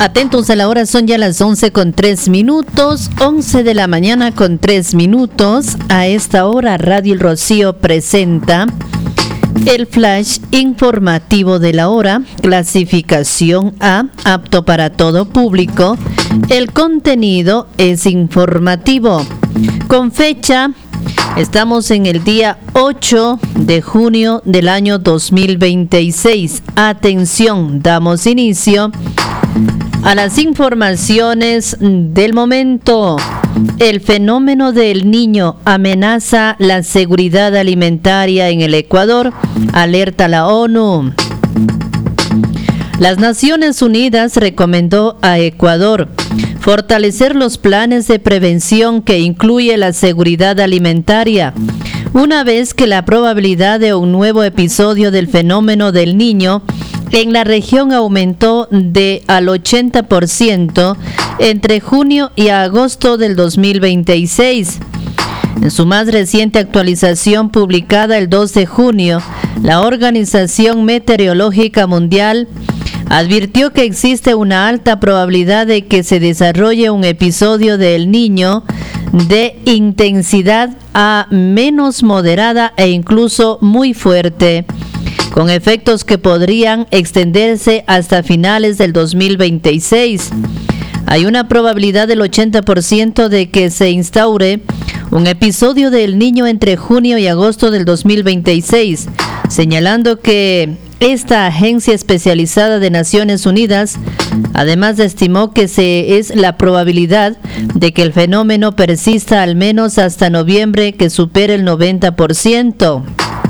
Atentos a la hora, son ya las 11:03, 11 de la mañana con 3 minutos. A esta hora Radio El Rocío presenta el flash informativo de la hora, clasificación A, apto para todo público. El contenido es informativo. Con fecha, estamos en el día 8 de junio del año 2026. Atención, damos inicio a las informaciones del momento. El fenómeno del Niño amenaza la seguridad alimentaria en el Ecuador, alerta la ONU. Las Naciones Unidas recomendó a Ecuador fortalecer los planes de prevención que incluye la seguridad alimentaria, una vez que la probabilidad de un nuevo episodio del fenómeno del Niño en la región aumentó al 80% entre junio y agosto del 2026. En su más reciente actualización publicada el 2 de junio, la Organización Meteorológica Mundial advirtió que existe una alta probabilidad de que se desarrolle un episodio del Niño de intensidad a menos moderada e incluso muy fuerte, con efectos que podrían extenderse hasta finales del 2026. Hay una probabilidad del 80% de que se instaure un episodio del Niño entre junio y agosto del 2026, señalando que esta agencia especializada de Naciones Unidas además estimó que es la probabilidad de que el fenómeno persista al menos hasta noviembre, que supere el 90%.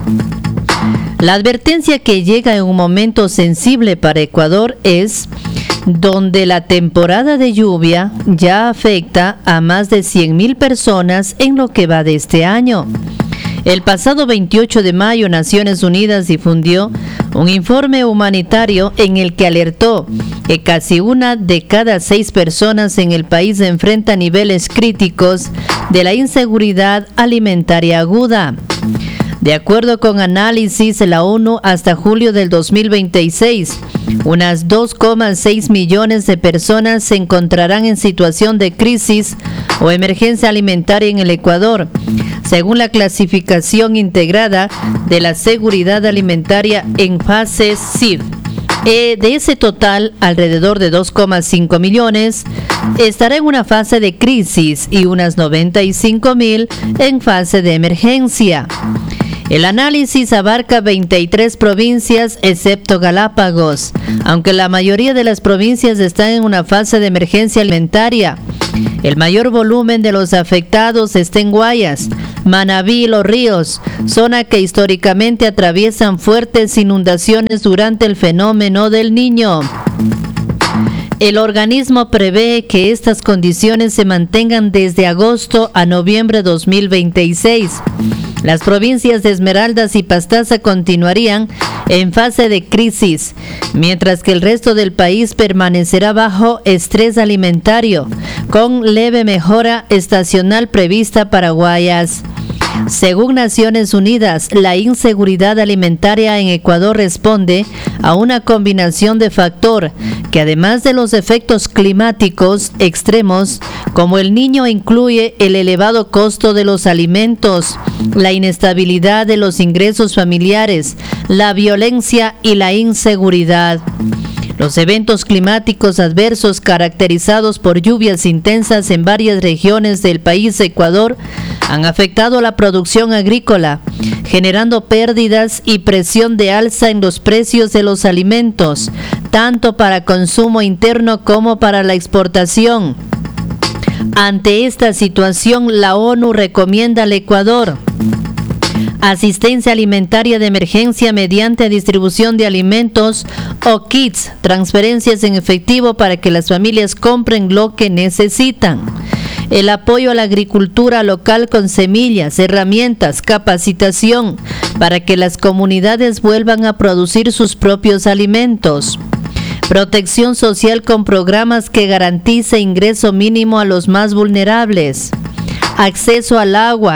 La advertencia que llega en un momento sensible para Ecuador es donde la temporada de lluvia ya afecta a más de 100,000 personas en lo que va de este año. El pasado 28 de mayo, Naciones Unidas difundió un informe humanitario en el que alertó que casi 1 de cada 6 personas en el país enfrenta niveles críticos de la inseguridad alimentaria aguda. De acuerdo con análisis de la ONU, hasta julio del 2026, unas 2,6 millones de personas se encontrarán en situación de crisis o emergencia alimentaria en el Ecuador, según la clasificación integrada de la seguridad alimentaria en fase CIF. De ese total, alrededor de 2,5 millones estará en una fase de crisis y unas 95,000 en fase de emergencia. El análisis abarca 23 provincias, excepto Galápagos, aunque la mayoría de las provincias están en una fase de emergencia alimentaria. El mayor volumen de los afectados está en Guayas, Manabí y Los Ríos, zona que históricamente atraviesan fuertes inundaciones durante el fenómeno del Niño. El organismo prevé que estas condiciones se mantengan desde agosto a noviembre de 2026. Las provincias de Esmeraldas y Pastaza continuarían en fase de crisis, mientras que el resto del país permanecerá bajo estrés alimentario, con leve mejora estacional prevista para Guayas. Según Naciones Unidas, la inseguridad alimentaria en Ecuador responde a una combinación de factores que, además de los efectos climáticos extremos, como el Niño, incluye el elevado costo de los alimentos, la inestabilidad de los ingresos familiares, la violencia y la inseguridad. Los eventos climáticos adversos, caracterizados por lluvias intensas en varias regiones del país Ecuador, han afectado la producción agrícola, generando pérdidas y presión de alza en los precios de los alimentos, tanto para consumo interno como para la exportación. Ante esta situación, la ONU recomienda al Ecuador asistencia alimentaria de emergencia mediante distribución de alimentos o kits, transferencias en efectivo para que las familias compren lo que necesitan. El apoyo a la agricultura local con semillas, herramientas, capacitación para que las comunidades vuelvan a producir sus propios alimentos. Protección social con programas que garantice ingreso mínimo a los más vulnerables. Acceso al agua,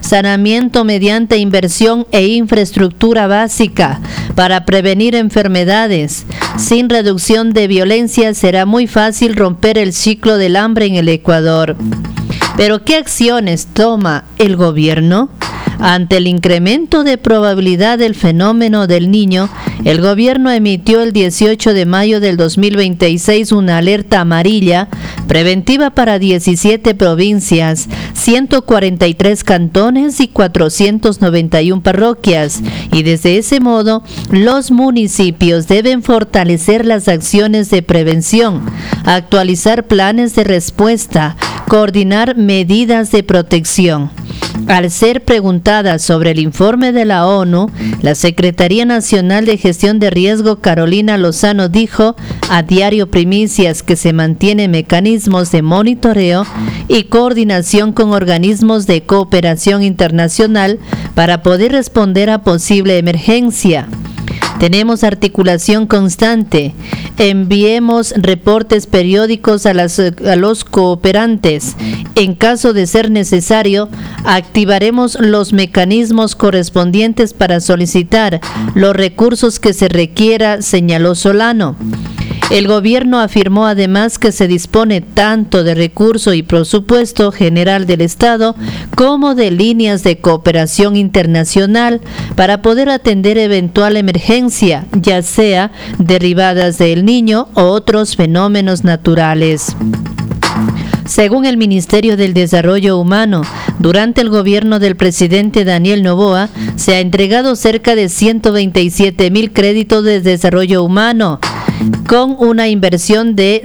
saneamiento mediante inversión e infraestructura básica para prevenir enfermedades. Sin reducción de violencia será muy fácil romper el ciclo del hambre en el Ecuador. ¿Pero qué acciones toma el gobierno? Ante el incremento de probabilidad del fenómeno del Niño, el gobierno emitió el 18 de mayo del 2026 una alerta amarilla preventiva para 17 provincias, 143 cantones y 491 parroquias, y desde ese modo los municipios deben fortalecer las acciones de prevención, actualizar planes de respuesta, coordinar medidas de protección. Al ser preguntada sobre el informe de la ONU, la Secretaría Nacional de Gestión de Riesgo, Carolina Lozano, dijo a Diario Primicias que se mantienen mecanismos de monitoreo y coordinación con organismos de cooperación internacional para poder responder a posible emergencia. Tenemos articulación constante. Enviemos reportes periódicos a los cooperantes. En caso de ser necesario, activaremos los mecanismos correspondientes para solicitar los recursos que se requiera, señaló Solano. El gobierno afirmó además que se dispone tanto de recurso y presupuesto general del Estado como de líneas de cooperación internacional para poder atender eventual emergencia, ya sea derivadas del Niño o otros fenómenos naturales. Según el Ministerio del Desarrollo Humano, durante el gobierno del presidente Daniel Noboa, se ha entregado cerca de 127,000 créditos de desarrollo humano, con una inversión de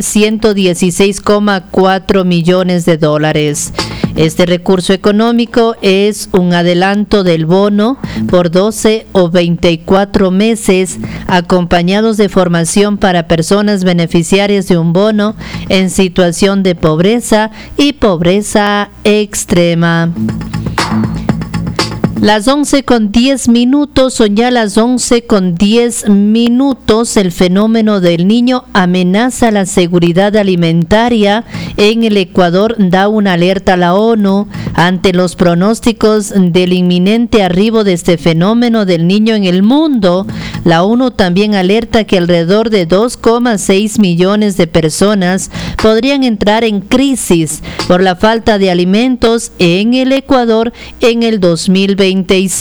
116,4 millones de dólares. Este recurso económico es un adelanto del bono por 12 o 24 meses, acompañados de formación para personas beneficiarias de un bono en situación de pobreza y pobreza extrema. Las 11:10, son ya las 11:10. El fenómeno del Niño amenaza la seguridad alimentaria. En el Ecuador da una alerta a la ONU ante los pronósticos del inminente arribo de este fenómeno del Niño en el mundo. La ONU también alerta que alrededor de 2,6 millones de personas podrían entrar en crisis por la falta de alimentos en el Ecuador en el 2026.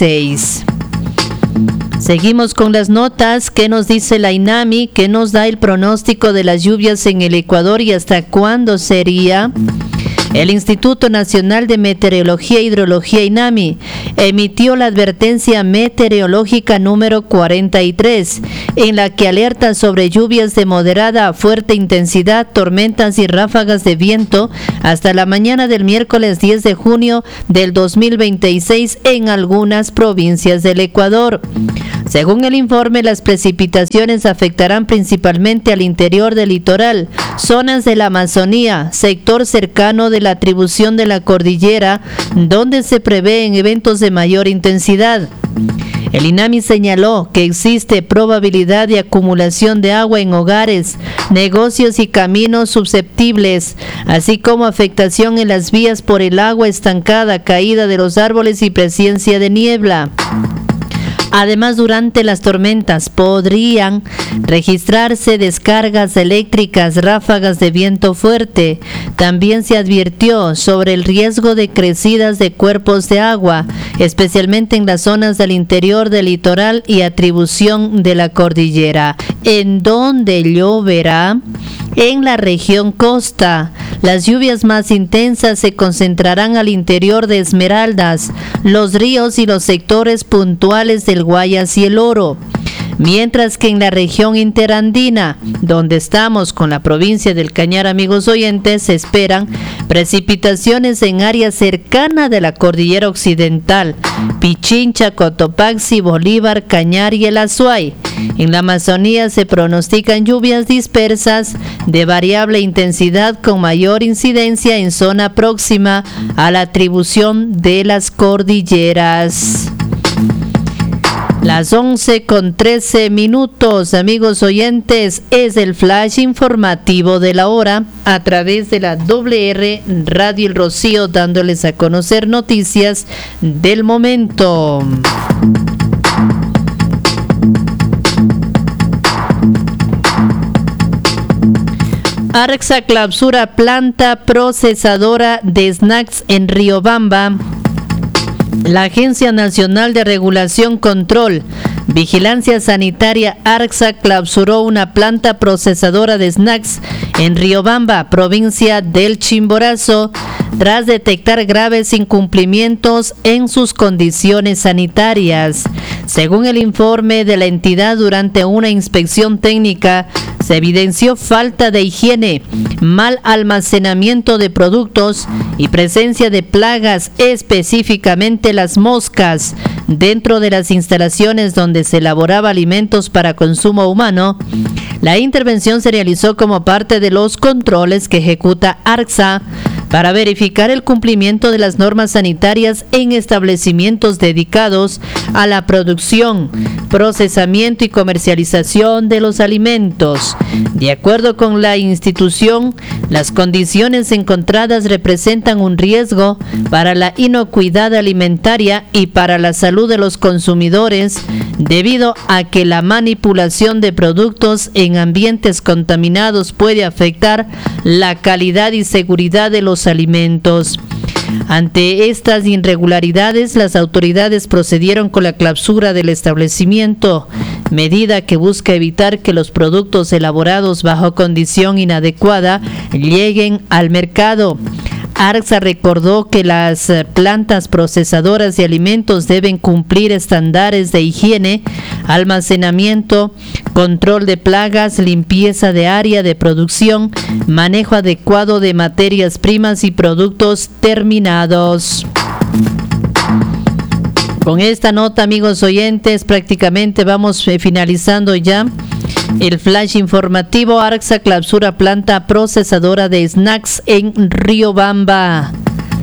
Seguimos con las notas. ¿Qué nos dice la INAMI? ¿Qué nos da el pronóstico de las lluvias en el Ecuador y hasta cuándo sería? El Instituto Nacional de Meteorología e Hidrología, INAMI, emitió la advertencia meteorológica número 43, en la que alerta sobre lluvias de moderada a fuerte intensidad, tormentas y ráfagas de viento hasta la mañana del miércoles 10 de junio del 2026 en algunas provincias del Ecuador. Según el informe, las precipitaciones afectarán principalmente al interior del litoral, zonas de la Amazonía, sector cercano de la atribución de la cordillera, donde se prevén eventos de mayor intensidad. El INAMI señaló que existe probabilidad de acumulación de agua en hogares, negocios y caminos susceptibles, así como afectación en las vías por el agua estancada, caída de los árboles y presencia de niebla. Además, durante las tormentas podrían registrarse descargas eléctricas, ráfagas de viento fuerte. También se advirtió sobre el riesgo de crecidas de cuerpos de agua, especialmente en las zonas del interior del litoral y atribución de la cordillera. ¿En dónde lloverá? En la región costa. Las lluvias más intensas se concentrarán al interior de Esmeraldas, los ríos y los sectores puntuales del Guayas y el Oro. Mientras que en la región interandina, donde estamos con la provincia del Cañar, amigos oyentes, se esperan precipitaciones en áreas cercanas de la cordillera occidental, Pichincha, Cotopaxi, Bolívar, Cañar y el Azuay. En la Amazonía se pronostican lluvias dispersas de variable intensidad con mayor incidencia en zona próxima a la atribución de las cordilleras. Las 11:13, amigos oyentes, es el flash informativo de la hora a través de la WR Radio El Rocío, dándoles a conocer noticias del momento. Arxa clausura planta procesadora de snacks en Riobamba. La Agencia Nacional de Regulación, Control, Vigilancia Sanitaria Arxa clausuró una planta procesadora de snacks en Riobamba, provincia del Chimborazo, tras detectar graves incumplimientos en sus condiciones sanitarias. Según el informe de la entidad, durante una inspección técnica se evidenció falta de higiene, mal almacenamiento de productos y presencia de plagas, específicamente las moscas, dentro de las instalaciones donde se elaboraba alimentos para consumo humano. La intervención se realizó como parte de los controles que ejecuta Arxa para verificar el cumplimiento de las normas sanitarias en establecimientos dedicados a la producción, procesamiento y comercialización de los alimentos. De acuerdo con la institución, las condiciones encontradas representan un riesgo para la inocuidad alimentaria y para la salud de los consumidores, debido a que la manipulación de productos en ambientes contaminados puede afectar la calidad y seguridad de los alimentos. Ante estas irregularidades, las autoridades procedieron con la clausura del establecimiento, medida que busca evitar que los productos elaborados bajo condición inadecuada lleguen al mercado. Arxa recordó que las plantas procesadoras de alimentos deben cumplir estándares de higiene, almacenamiento, control de plagas, limpieza de área de producción, manejo adecuado de materias primas y productos terminados. Con esta nota, amigos oyentes, prácticamente vamos finalizando ya el flash informativo. Arxa clausura planta procesadora de snacks en Riobamba.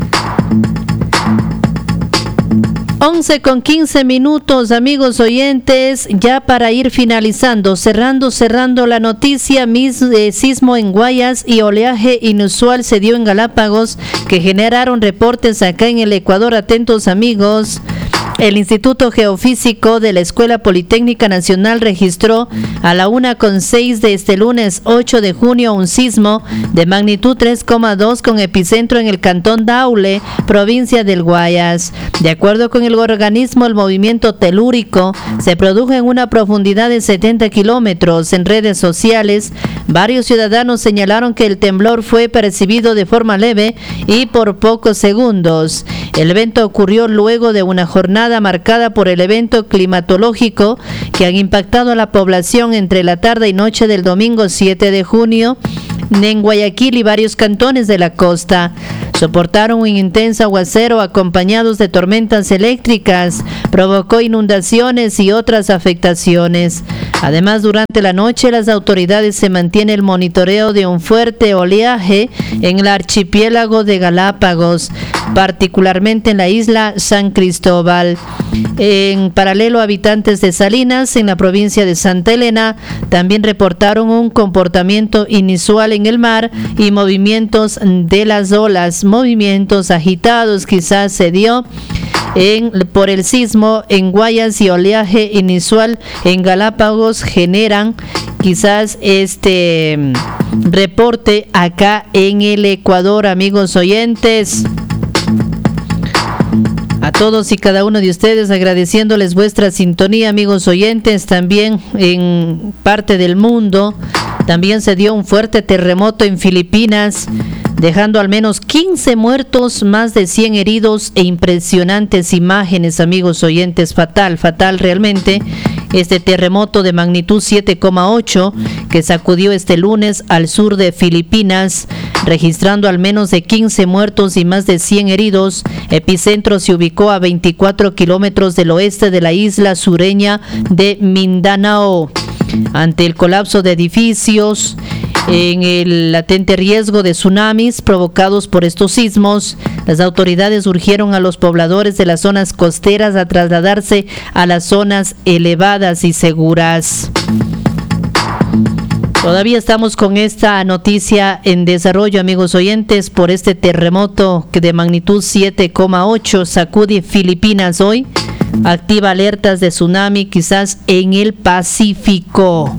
11:15, amigos oyentes, ya para ir finalizando, cerrando la noticia. Sismo en Guayas y oleaje inusual se dio en Galápagos, que generaron reportes acá en el Ecuador. Atentos, amigos. El Instituto Geofísico de la Escuela Politécnica Nacional registró a la 1:06 de este lunes 8 de junio un sismo de magnitud 3,2 con epicentro en el cantón Daule, provincia del Guayas. De acuerdo con el organismo, el movimiento telúrico se produjo en una profundidad de 70 kilómetros. En redes sociales, varios ciudadanos señalaron que el temblor fue percibido de forma leve y por pocos segundos. El evento ocurrió luego de una jornada marcada por el evento climatológico que han impactado a la población entre la tarde y noche del domingo 7 de junio en Guayaquil y varios cantones de la costa. Soportaron un intenso aguacero acompañados de tormentas eléctricas, provocó inundaciones y otras afectaciones. Además, durante la noche las autoridades se mantiene el monitoreo de un fuerte oleaje en el archipiélago de Galápagos, particularmente en la isla San Cristóbal. En paralelo, habitantes de Salinas, en la provincia de Santa Elena, también reportaron un comportamiento inusual en el mar y movimientos de las olas, movimientos agitados quizás se dio por el sismo en Guayas y oleaje inusual en Galápagos generan quizás este reporte acá en el Ecuador, amigos oyentes. A todos y cada uno de ustedes agradeciéndoles vuestra sintonía, amigos oyentes. También en parte del mundo también se dio un fuerte terremoto en Filipinas, dejando al menos 15 muertos, más de 100 heridos e impresionantes imágenes, amigos oyentes. Fatal realmente este terremoto de magnitud 7,8 que sacudió este lunes al sur de Filipinas, registrando al menos de 15 muertos y más de 100 heridos. Epicentro se ubicó a 24 kilómetros del oeste de la isla sureña de Mindanao. Ante el colapso de edificios En el latente riesgo de tsunamis provocados por estos sismos, las autoridades urgieron a los pobladores de las zonas costeras a trasladarse a las zonas elevadas y seguras. Todavía estamos con esta noticia en desarrollo, amigos oyentes, por este terremoto que de magnitud 7,8 sacude Filipinas hoy. Activa alertas de tsunami quizás en el Pacífico.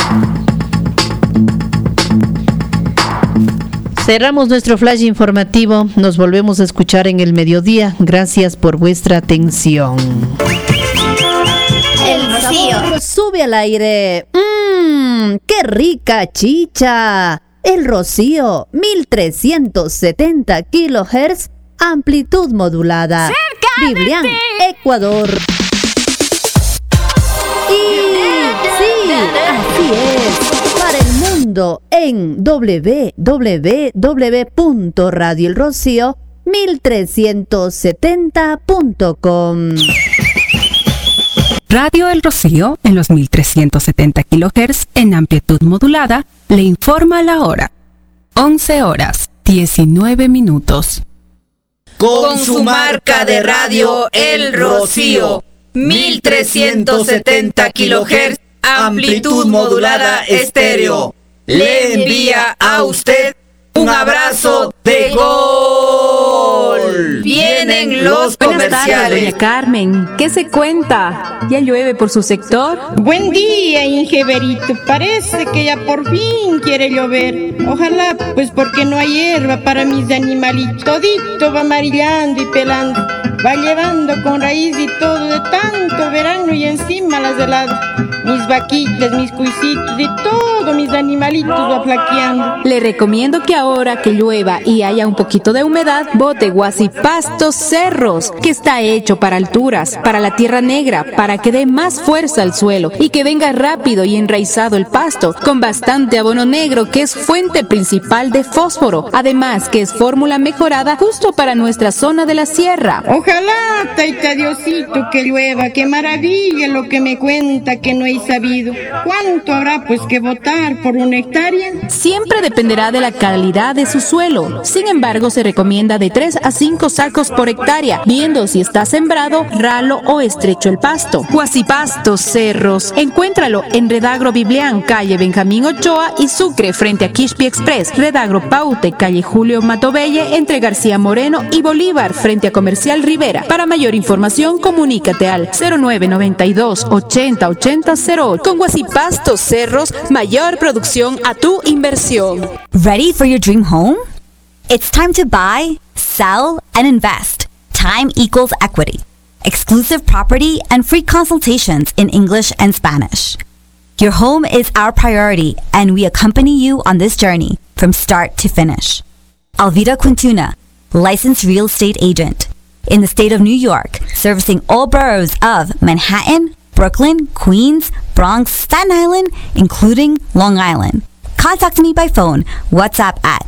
Cerramos nuestro flash informativo. Nos volvemos a escuchar en el mediodía. Gracias por vuestra atención. El Rocío sube al aire. ¡Qué rica chicha! El Rocío, 1370 kHz, amplitud modulada. Biblián, Ecuador. Y sí, así es. Para el mundo en www.radioelrocío1370.com. Radio El Rocío, en los 1370 kHz, en amplitud modulada, le informa la hora. 11 horas, 19 minutos. Con su marca de radio El Rocío, 1370 kHz, amplitud modulada estéreo, le envía a usted un abrazo de gol. Vienen los comerciales. Buenas tardes, doña Carmen. ¿Qué se cuenta? ¿Ya llueve por su sector? Buen día, Ingeberito. Parece que ya por fin quiere llover. Ojalá, pues porque no hay hierba para mis animalitos. Todito va amarillando y pelando. Va llevando con raíz y todo de tanto verano y encima las heladas. Mis vaquitas, mis cuisitos y todo mis animalitos va flaqueando. Le recomiendo que ahora que llueva y haya un poquito de humedad, bote Guasipastos Cerros, que está hecho para alturas, para la tierra negra, para que dé más fuerza al suelo y que venga rápido y enraizado el pasto, con bastante abono negro que es fuente principal de fósforo, además que es fórmula mejorada justo para nuestra zona de la sierra. Ojalá, taita Diosito, que llueva, qué maravilla lo que me cuenta que no he sabido. ¿Cuánto habrá pues que botar por una hectárea? Siempre dependerá de la calidad de su suelo. Sin embargo, se recomienda de 3 a 5 sacos por hectárea, viendo si está sembrado, ralo o estrecho el pasto. Guasipastos Cerros, encuéntralo en Redagro Biblián, calle Benjamín Ochoa y Sucre, frente a Quispi Express. Redagro Paute, calle Julio Matobelle, entre García Moreno y Bolívar, frente a Comercial Rivera. Para mayor información, comunícate al 0992 80 80 08. Con Guasipastos Cerros, mayor producción a tu inversión. Ready for your dream home? It's time to buy, sell, and invest. Time equals equity. Exclusive property and free consultations in English and Spanish. Your home is our priority, and we accompany you on this journey from start to finish. Alvida Quintuna, licensed real estate agent. In the state of New York, servicing all boroughs of Manhattan, Brooklyn, Queens, Bronx, Staten Island, including Long Island. Contact me by phone, WhatsApp at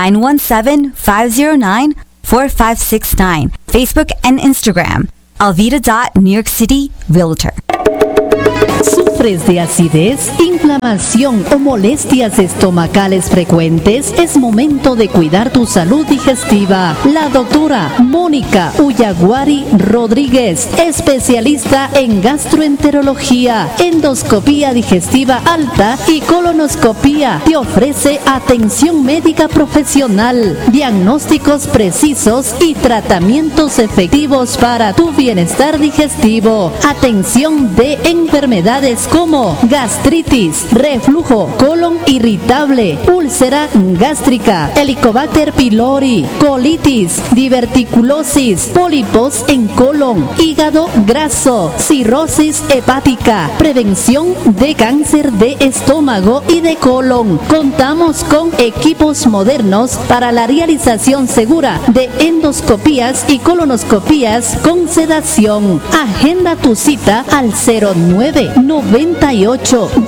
917-509-4569, Facebook and Instagram, Alvida.NewYorkCity Realtor. ¿Sufres de acidez, inflamación o molestias estomacales frecuentes? Es momento de cuidar tu salud digestiva. La doctora Mónica Uyaguari Rodríguez, especialista en gastroenterología, endoscopía digestiva alta y colonoscopía, te ofrece atención médica profesional, diagnósticos precisos y tratamientos efectivos para tu bienestar digestivo. Atención de enfermedades como gastritis, reflujo, colon irritable, úlcera gástrica, Helicobacter pylori, colitis, diverticulosis, pólipos en colon, hígado graso, cirrosis hepática, prevención de cáncer de estómago y de colon. Contamos con equipos modernos para la realización segura de endoscopías y colonoscopías con sedación. Agenda tu cita al 0998 18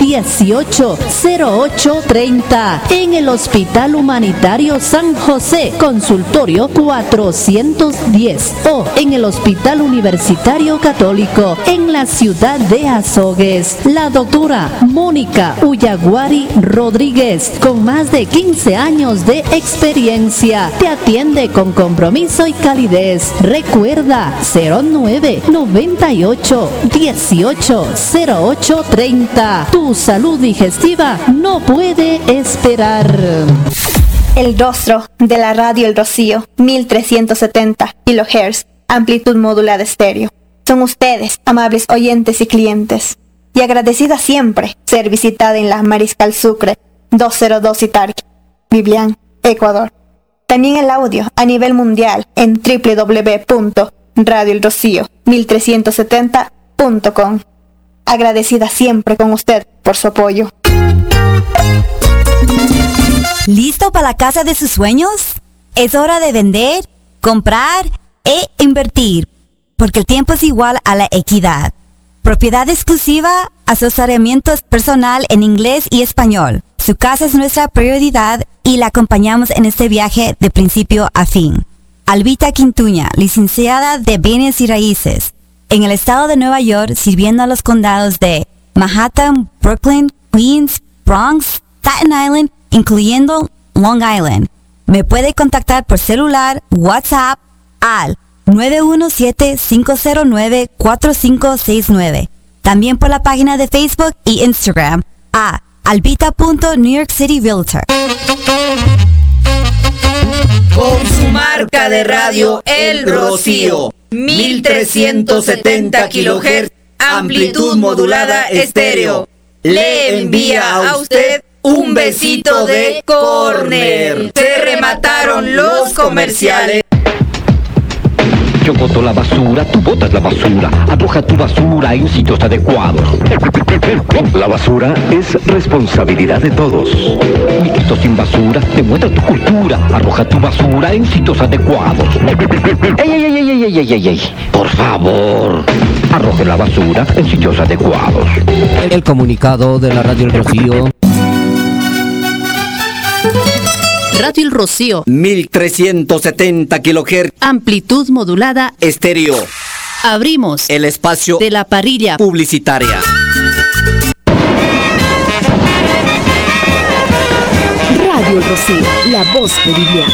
180830. En el Hospital Humanitario San José, consultorio 410. O en el Hospital Universitario Católico en la ciudad de Azogues. La doctora Mónica Ullaguari Rodríguez, con más de 15 años de experiencia, te atiende con compromiso y calidez. Recuerda 09 98 18 08 30. Tu salud digestiva no puede esperar. El rostro de la radio El Rocío, 1370 kHz, amplitud modulada estéreo. Son ustedes, amables oyentes y clientes, y agradecida siempre ser visitada en la Mariscal Sucre 202 Itarqui, Biblián, Ecuador. También el audio a nivel mundial en www.radioelrocío1370.com. Agradecida siempre con usted por su apoyo. ¿Listo para la casa de sus sueños? Es hora de vender, comprar e invertir, porque el tiempo es igual a la equidad. Propiedad exclusiva, asesoramiento personal en inglés y español. Su casa es nuestra prioridad y la acompañamos en este viaje de principio a fin. Albita Quintuña, licenciada de Bienes y Raíces, en el estado de Nueva York, sirviendo a los condados de Manhattan, Brooklyn, Queens, Bronx, Staten Island, incluyendo Long Island. Me puede contactar por celular, WhatsApp al 917-509-4569. También por la página de Facebook y Instagram a albita.newyorkcityrealtor. Con su marca de radio El Rocío, 1370 kHz, amplitud modulada estéreo, le envía a usted un besito de córner. Se remataron los comerciales. Yo boto la basura, tú botas la basura. Arroja tu basura en sitios adecuados. La basura es responsabilidad de todos. Mi Cristo sin basura demuestra tu cultura. Arroja tu basura en sitios adecuados. ¡Ey, ey, ey, ey, ey, ey, ey, ey! Por favor, arroje la basura en sitios adecuados. El comunicado de la Radio El Rocío. Radio El Rocío, 1370 kHz, amplitud modulada estéreo. Abrimos El espacio de la parrilla publicitaria. Radio El Rocío, la voz de Biblián.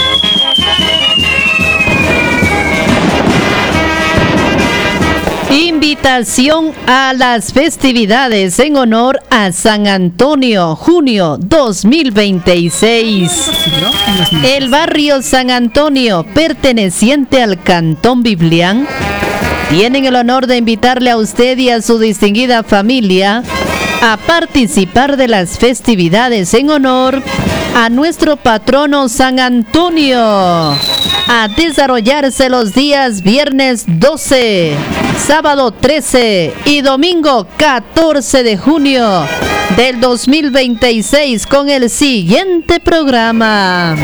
Invitación a las festividades en honor a San Antonio, junio 2026. El barrio San Antonio, perteneciente al Cantón Biblián, tienen el honor de invitarle a usted y a su distinguida familia a participar de las festividades en honor a nuestro patrono San Antonio, a desarrollarse los días viernes 12, sábado 13 y domingo 14 de junio del 2026 con el siguiente programa.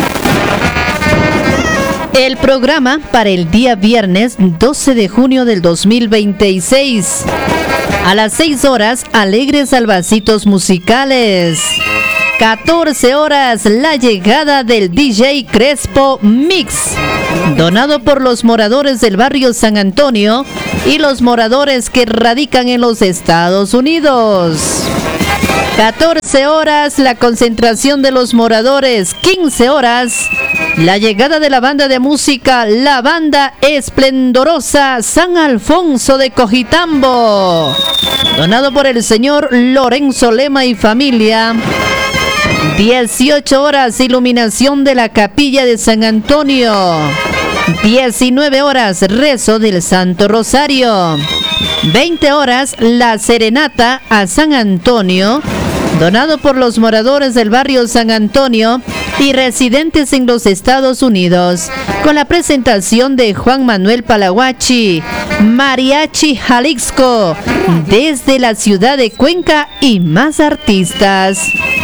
El programa para el día viernes 12 de junio del 2026. A las 6 horas, alegres salvacitos musicales. 14 horas, la llegada del DJ Crespo Mix, donado por los moradores del barrio San Antonio y los moradores que radican en los Estados Unidos. 14 horas, la concentración de los moradores. 15 horas, la llegada de la banda de música La Banda Esplendorosa San Alfonso de Cojitambo, donado por el señor Lorenzo Lema y familia. 18 horas, iluminación de la capilla de San Antonio. 19 horas, rezo del Santo Rosario. 20 horas, la serenata a San Antonio, donado por los moradores del barrio San Antonio y residentes en los Estados Unidos, con la presentación de Juan Manuel Palahuachi, Mariachi Jalisco, desde la ciudad de Cuenca y más artistas.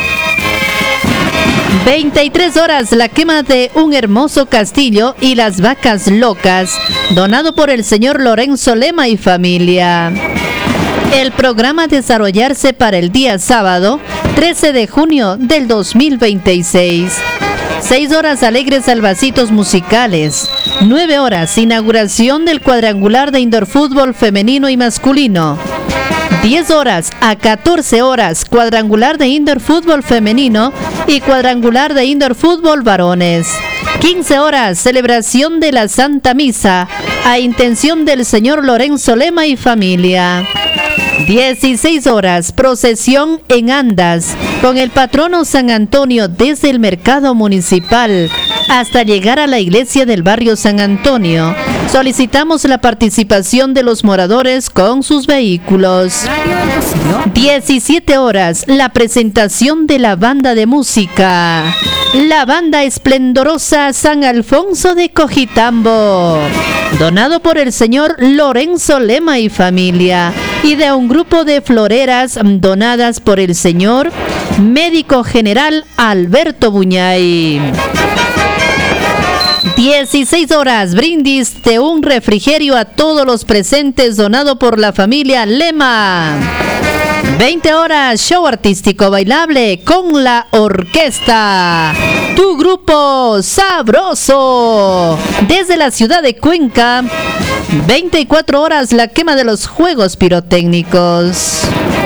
23 horas, la quema de un hermoso castillo y las vacas locas, donado por el señor Lorenzo Lema y familia. El programa a desarrollarse para el día sábado, 13 de junio del 2026. 6 horas alegres salvacitos musicales. 9 horas inauguración del cuadrangular de indoor fútbol femenino y masculino. 10 horas a 14 horas cuadrangular de indoor fútbol femenino y cuadrangular de indoor fútbol varones. 15 horas celebración de la Santa Misa a intención del señor Lorenzo Lema y familia. 16 horas procesión en andas con el patrono San Antonio desde el mercado municipal hasta llegar a la iglesia del barrio San Antonio. Solicitamos la participación de los moradores con sus vehículos. 17 horas la presentación de la banda de música, la banda esplendorosa San Alfonso de Cojitambo, donado por el señor Lorenzo Lema y familia, y de un grupo de floreras donadas por el señor médico general Alberto Buñay. 16 horas brindis de un refrigerio a todos los presentes donado por la familia Lema. 20 horas show artístico bailable con la orquesta Tu Grupo Sabroso desde la ciudad de Cuenca. 24 horas la quema de los juegos pirotécnicos.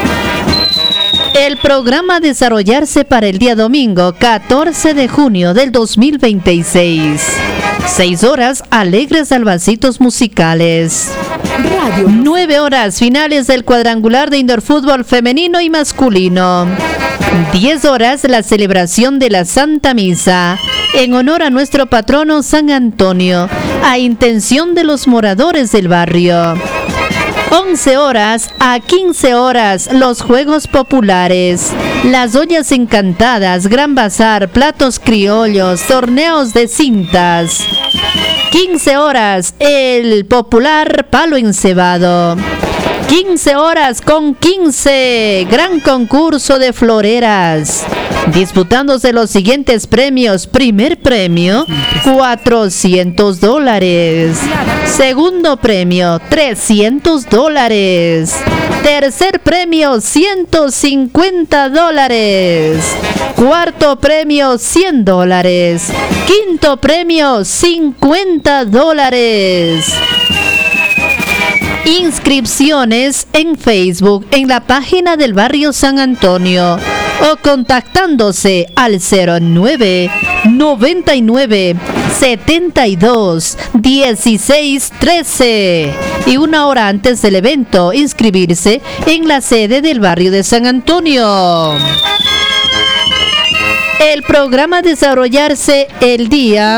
El programa a desarrollarse para el día domingo 14 de junio del 2026. 6 horas alegres salvacitos musicales. 9 horas finales del cuadrangular de indoor fútbol femenino y masculino. 10 horas la celebración de la Santa Misa en honor a nuestro patrono San Antonio a intención de los moradores del barrio. 11 horas a 15 horas los juegos populares, las ollas encantadas, gran bazar, platos criollos, torneos de cintas. 15 horas el popular palo encebado. 15 horas con 15, gran concurso de floreras, disputándose los siguientes premios. Primer premio, $400. Segundo premio, $300. Tercer premio, $150. Cuarto premio, $100. Quinto premio, $50. Inscripciones en Facebook en la página del barrio San Antonio o contactándose al 09 99 72 16 13 y una hora antes del evento inscribirse en la sede del barrio de San Antonio. El programa a desarrollarse el día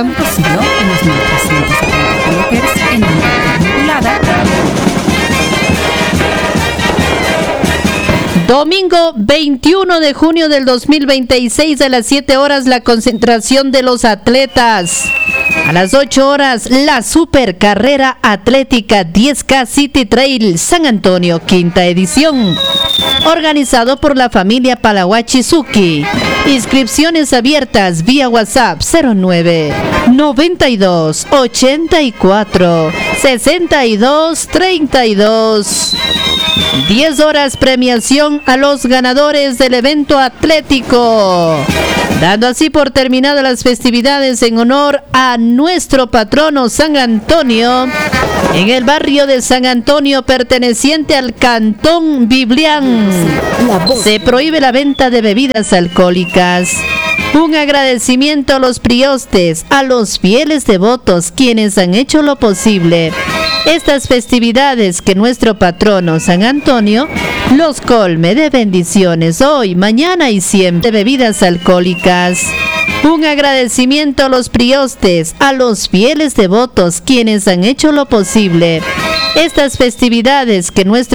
domingo 21 de junio del 2026 a las 7 horas la concentración de los atletas. A las 8 horas la super carrera atlética 10K City Trail San Antonio, quinta edición. Organizado por la familia Palahuachizuki. Inscripciones abiertas vía WhatsApp 09 92 84 62 32. 10 horas premiación a los ganadores del evento atlético, dando así por terminadas las festividades en honor a nuestro patrono San Antonio en el barrio de San Antonio perteneciente al Cantón Biblián. Se prohíbe la venta de bebidas alcohólicas. Un agradecimiento a los priostes, a los fieles devotos quienes han hecho lo posible estas festividades, que nuestro patrono San Antonio los colme de bendiciones hoy, mañana y siempre. De bebidas alcohólicas. Un agradecimiento a los priostes, a los fieles devotos quienes han hecho lo posible estas festividades, que nuestro